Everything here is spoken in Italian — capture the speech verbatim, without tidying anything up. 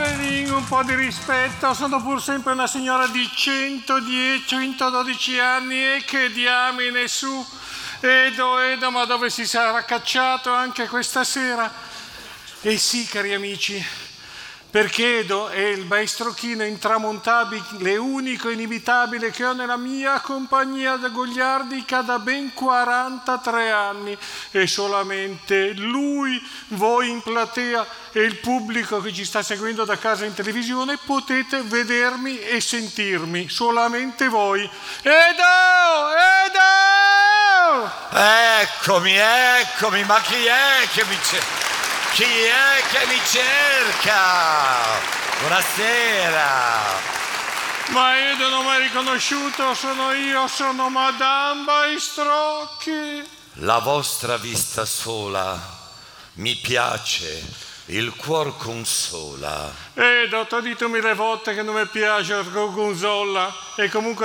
Evelyn, un po' di rispetto, sono pur sempre una signora di centodieci centododici anni e che diamine su. Edo, Edo, ma dove si sarà cacciato anche questa sera? E sì, cari amici, perché Edo è il maestrocchino intramontabile, unico e inimitabile che ho nella mia compagnia da goliardica da ben quarantatré anni e solamente lui, voi in platea e il pubblico che ci sta seguendo da casa in televisione potete vedermi e sentirmi, solamente voi. Edo! Edo! Eccomi, eccomi, ma chi è che mi cerca? Chi è che mi cerca? Buonasera. Ma Edo non mi hai riconosciuto, sono io, sono Madame Baistrocchi. La vostra vista sola mi piace, il cuor consola. Edo, t'ho detto mille volte che non mi piace il gorgonzola e comunque